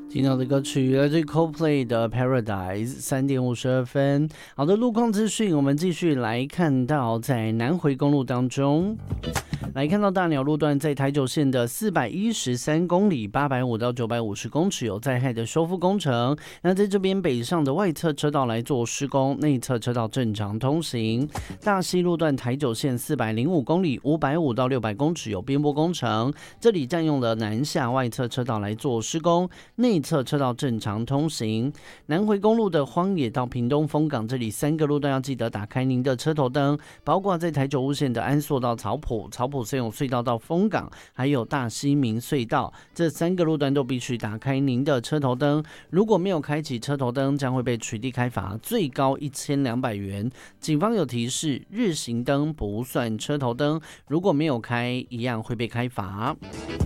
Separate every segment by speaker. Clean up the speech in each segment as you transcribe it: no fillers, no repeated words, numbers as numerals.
Speaker 1: 听到的歌曲来自 Coldplay 的 Paradise， 3点52分。好的，路况资讯，我们继续来看到在南回公路当中。来看到大鸟路段在台九线的413公里850到950公尺有灾害的修复工程，那在这边北上的外侧车道来做施工，内侧车道正常通行。大溪路段台九线405公里550到600公尺有边坡工程，这里占用了南下外侧车道来做施工，内侧车道正常通行。南回公路的荒野到屏东丰港，这里3个路段要记得打开您的车头灯，包括在台九路线的安朔到草埔森永隧道到丰港，还有大溪民隧道，这3个路段都必须打开您的车头灯。如果没有开启车头灯，将会被取缔开罚，最高1200元。警方有提示，日行灯不算车头灯，如果没有开，一样会被开罚。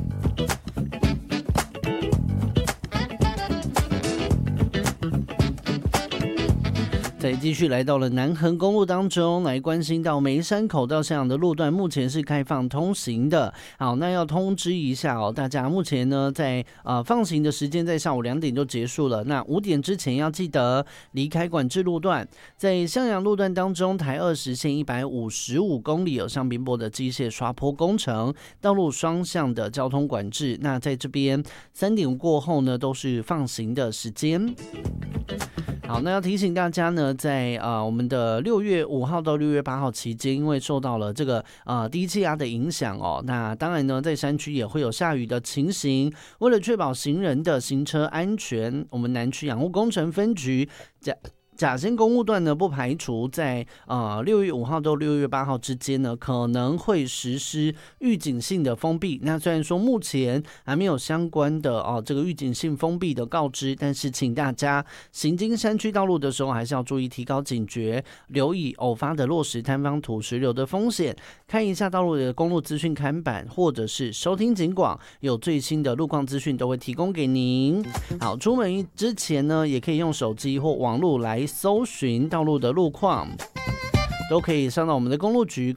Speaker 1: 再继续来到了南横公路当中，来关心到梅山口到向阳的路段，目前是开放通行的。好，那要通知一下哦，大家目前呢在放行的时间在下午2点就结束了，那5点之前要记得离开管制路段。在向阳路段当中，台20线155公里有上边坡的机械刷坡工程，道路双向的交通管制。那在这边3点过后呢，都是放行的时间。好，那要提醒大家呢，在我们的6月5号到6月8号期间，因为受到了这个低气压的影响哦，那当然呢，在山区也会有下雨的情形。为了确保行人的行车安全，我们南区养护工程分局甲仙公路段呢，不排除在6月5号到6月8号之间呢，可能会实施预警性的封闭。那虽然说目前还没有相关的这个预警性封闭的告知，但是请大家行经山区道路的时候，还是要注意提高警觉，留意偶发的落石坍方土石流的风险。看一下道路的公路资讯看板，或者是收听警广，有最新的路况资讯都会提供给您。好，出门之前呢，也可以用手机或网络来搜寻道路的路况，都可以上到我们的公路局